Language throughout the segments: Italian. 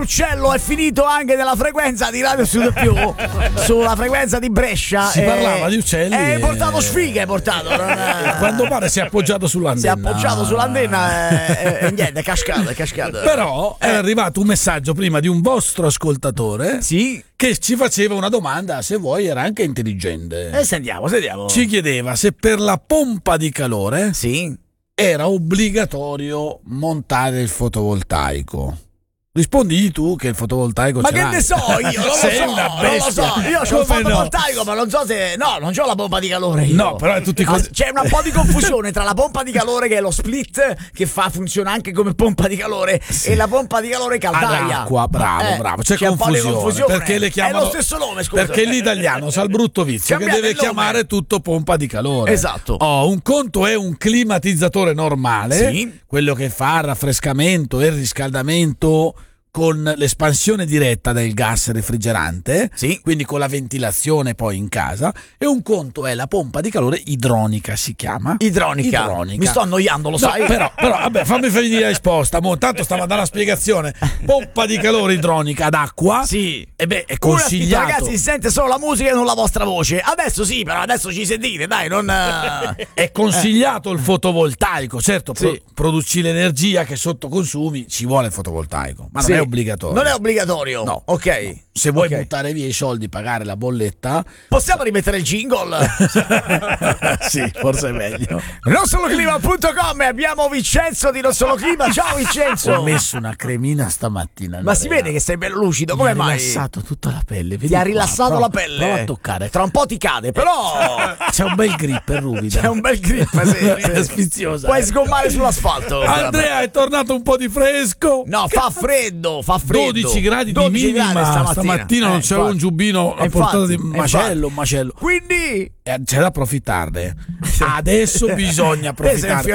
l'uccello è finito anche nella frequenza di Radio Studio Più, sulla frequenza di Brescia. Si parlava di uccelli. Hai portato sfighe, hai portato. Quando pare si è appoggiato sull'antenna. Si è appoggiato sull'antenna e niente, è cascato. Però è arrivato un messaggio prima di un vostro ascoltatore. Sì. Che ci faceva una domanda, se vuoi era anche intelligente. Sentiamo. Ci chiedeva se per la pompa di calore era obbligatorio montare il fotovoltaico. Rispondigli tu che il fotovoltaico ma ce che l'hai. ne so io, non lo so. Io ho il fotovoltaico, ma non so se non c'ho la pompa di calore io. No, però è tutti così. C'è un po' di confusione tra la pompa di calore, che è lo split che funziona anche come pompa di calore, e la pompa di calore caldaia. Acqua, bravo. C'è confusione perché le chiamano, è lo stesso nome, scusa. Perché l'italiano sa il brutto vizio che deve chiamare tutto pompa di calore. Esatto. Un conto è un climatizzatore normale, quello che fa il raffrescamento e il riscaldamento con l'espansione diretta del gas refrigerante, quindi con la ventilazione poi in casa, e un conto è la pompa di calore idronica, si chiama. Idronica. Mi sto annoiando, lo sai. Però vabbè, fammi finire la risposta. Tanto stava dando la spiegazione. Pompa di calore idronica ad acqua. Sì. E beh, è consigliato. Ragazzi, si sente solo la musica e non la vostra voce. Adesso sì, però adesso ci sentite, dai, non è consigliato il fotovoltaico. Certo, produci l'energia che sotto consumi, ci vuole il fotovoltaico, ma non è obbligatorio. Non è obbligatorio. No. Ok. Se vuoi buttare via i soldi, pagare la bolletta, possiamo rimettere il jingle? Sì, forse è meglio. NonSoloClima.com, abbiamo Vincenzo di Non Solo Clima. Ciao Vincenzo. Ho messo una cremina stamattina. Ma si vede che sei bello lucido. Come mai? Mi ha rilassato tutta la pelle. Ti ha rilassato la pelle. Prova a toccare. Tra un po' ti cade, però c'è un bel grip, è ruvida. C'è un bel grip, è sfiziosa. Puoi sgommare sull'asfalto. Andrea, è tornato un po' di fresco. No, fa freddo. 12 gradi di minima stamattina non c'era un giubbino a portata di macello. Quindi c'è da approfittarne. Adesso bisogna approfittare.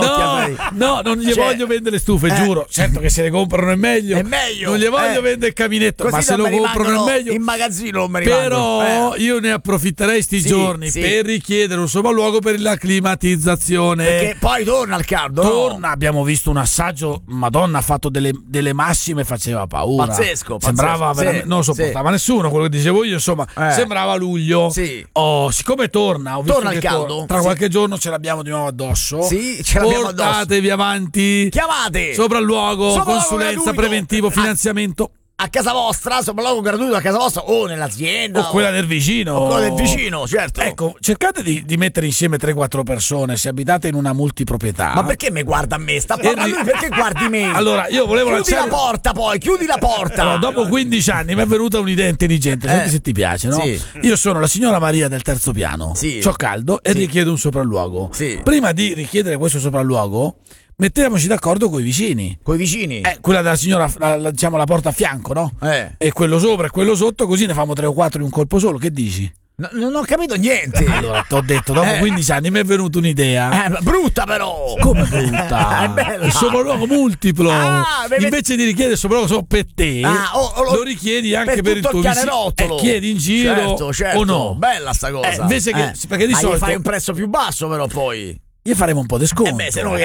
No, non gli voglio vendere stufe, giuro. Certo che se le comprano è meglio. Non gli voglio vendere il caminetto, così ma se lo comprano è meglio. In magazzino non mi Però io ne approfitterei sti giorni per richiedere un sopralluogo per la climatizzazione. Perché poi torna al caldo. Torna, abbiamo visto un assaggio, Madonna, ha fatto delle massime, faceva paura. Pazzesco. Sembrava non lo sopportava nessuno quello che dicevo io, insomma, sembrava luglio. Siccome torna il caldo, tra qualche giorno ce l'abbiamo di nuovo addosso. Ce l'abbiamo addosso. Portatevi avanti. Chiamate. Sopralluogo, consulenza, preventivo, finanziamento. A casa vostra, sopralluogo gratuito a casa vostra o nell'azienda o quella del vicino. O quella del vicino, certo. Ecco, cercate di mettere insieme 3-4 persone se abitate in una multiproprietà. Ma perché mi guarda a me? Sta parlando lui, perché guardi me? Allora, io volevo chiudi la porta poi, chiudi la porta. Allora, dopo 15 anni mi è venuta un'idea intelligente, senti se ti piace, no? Io sono la signora Maria del terzo piano. C'ho caldo e richiedo un sopralluogo. Prima di richiedere questo sopralluogo, mettiamoci d'accordo coi vicini. Coi vicini? Quella della signora, diciamo la porta a fianco, no? E quello sopra e quello sotto, così ne famo 3 o 4 in un colpo solo. Che dici? No, non ho capito niente. Allora, ti ho detto, dopo 15 anni mi è venuta un'idea. Brutta però. Come brutta? È bella. Il sopralluogo multiplo. Invece di richiedere il sopralluogo solo per te, lo richiedi anche per il tuo vicino. Chiedi in giro certo. o no? Bella sta cosa. Invece che perché di solito fai un prezzo più basso però poi. Gli faremo un po' di sconto.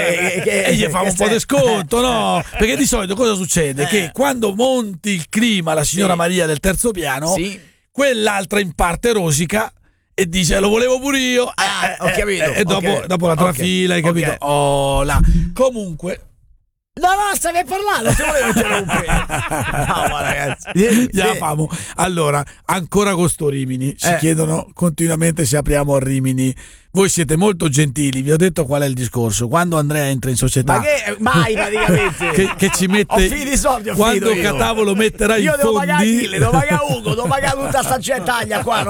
E gli fa un po' di sconto, no? Perché di solito cosa succede? Che quando monti il clima la signora Maria del terzo piano, quell'altra in parte rosica e dice lo volevo pure io. Ho capito. E dopo la trafila, hai capito? Comunque. No, stavi a parlare, non ti volevo interrompere. No, ragazzi. Allora, ancora con sto Rimini. Ci chiedono continuamente se apriamo a Rimini. Voi siete molto gentili, vi ho detto qual è il discorso. Quando Andrea entra in società, ma che mai praticamente che ci mette, ho finito i soldi, quando Catavolo metterà i fondi, devo pagare Achille, devo pagare Ugo, devo pagare tutta sta gentaglia qua,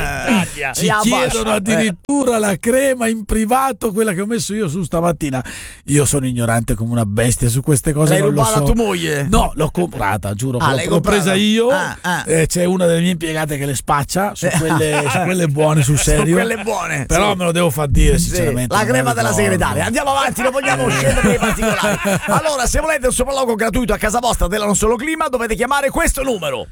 ci chiedono addirittura la crema in privato, quella che ho messo io su stamattina. Io sono ignorante come una bestia su queste cose. L'hai non rubata lo so. a tua moglie? No, l'ho comprata, giuro. L'ho presa io. C'è una delle mie impiegate che le spaccia su quelle buone, sul serio. Su quelle buone. Però me lo lo devo far dire sinceramente. La crema della segretaria. Andiamo avanti, non vogliamo scendere nei particolari. Allora, se volete un sopralluogo gratuito a casa vostra della Non Solo Clima, dovete chiamare questo numero: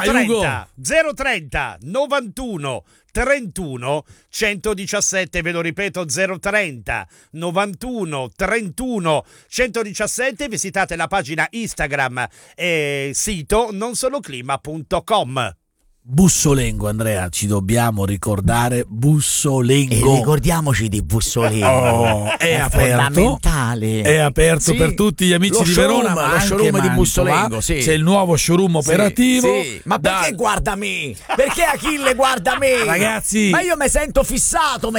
030 91 31 117, ve lo ripeto, 030 91 31 117. Visitate la pagina Instagram e sito nonsoloclima.com. Bussolengo, Andrea, ci dobbiamo ricordare Bussolengo. E ricordiamoci di Bussolengo. È fondamentale. È aperto per tutti gli amici di Verona, ma lo showroom di Bussolengo. C'è il nuovo showroom operativo. Ma perché guarda me? Perché Achille guarda me? Ragazzi, ma io mi sento fissato,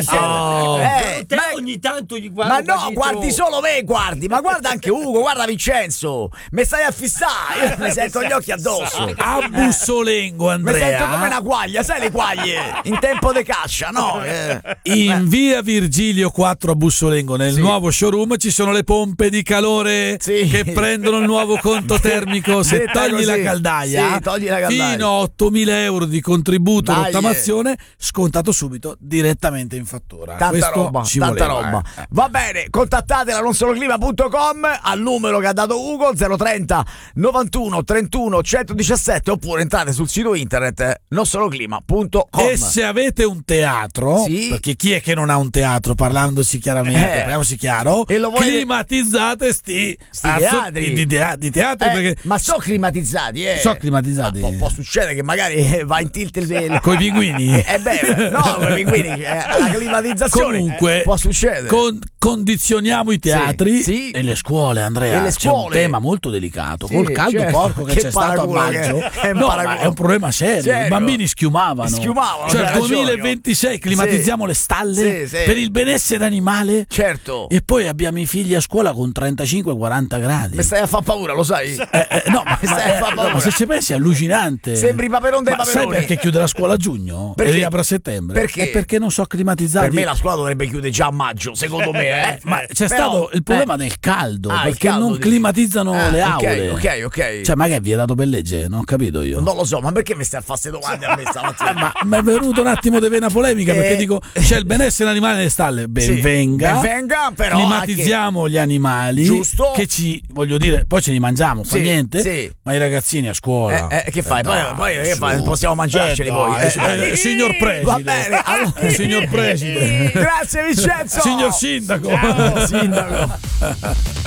ogni tanto gli guardo. Ma no, guardi solo me, guardi. Ma guarda anche Ugo, guarda Vincenzo. Mi stai a fissare. Io mi sento gli occhi addosso. A Bussolengo, Andrea. Mi sento come una quaglia, sai le quaglie? In tempo di caccia, no? In via Virgilio 4 a Bussolengo, nel nuovo showroom, ci sono le pompe di calore che prendono il nuovo conto termico. Se togli la caldaia, fino a 8.000 euro di contributo rottamazione, scontato subito direttamente in fattura. Tanta roba. Va bene, contattate la nonsoloclima.com al numero che ha dato Ugo, 030 91 31 117, oppure entrate sul sito internet nonsoloclima.com. E se avete un teatro, perché chi è che non ha un teatro, parlandosi chiaramente, parliamoci chiaro, e lo climatizzate sti teatri di teatri, perché ma so climatizzati, può succedere che magari va in tilt coi pinguini. Coi pinguini, la climatizzazione. Comunque può succedere. Condizioniamo i teatri e le scuole, Andrea. C'è un tema molto delicato col caldo porco che c'è stato a maggio. È un problema serio. I bambini schiumavano. Cioè nel 2026 climatizziamo le stalle per il benessere animale. Certo. E poi abbiamo i figli a scuola con 35-40 gradi. Mi stai a far paura, lo sai? Ma se ci pensi è allucinante. Sembri Paperon dei Paperoni. Sai perché chiude la scuola a giugno e riapre a settembre? Perché non so climatizzati. Per me la scuola dovrebbe chiudere già a maggio, secondo me. Ma c'è stato il problema del caldo, perché non climatizzano le aule. Ok. Cioè, ma che è vietato per legge? Non ho capito io. Non lo so, ma perché mi stai a fare queste domande a me stamattina? Ma è venuto un attimo di vena polemica, perché dico c'è il benessere animale nelle stalle. Ben venga, però climatizziamo gli animali, giusto? Che voglio dire, poi ce li mangiamo, fa niente. Ma i ragazzini a scuola che fai? Poi possiamo mangiarceli poi. Signor Preside. Va bene, allora. Signor Preside. Grazie Vincenzo. Signor Sindaco. Ciao, Sindaco.